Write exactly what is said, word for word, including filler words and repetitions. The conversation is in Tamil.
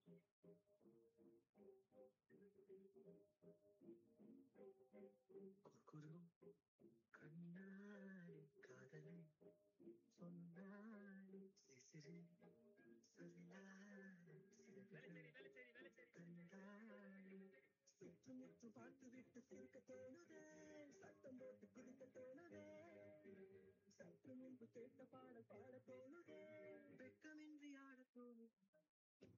குறுகுறும் கண்ணாடி காதலை சொன்னாலே சிசிறு சொல்லாத சிறுகள் கண்டாலே சுற்று முற்று பார்த்து விட்டு சிரிக்க தோணுதே, சத்தம் போட்டு குதிக்க தோணுதே, சற்று முன்பு கேட்ட பாடல் பாட தோணுதே, வெட்கமின்றி ஆட தோணுதே.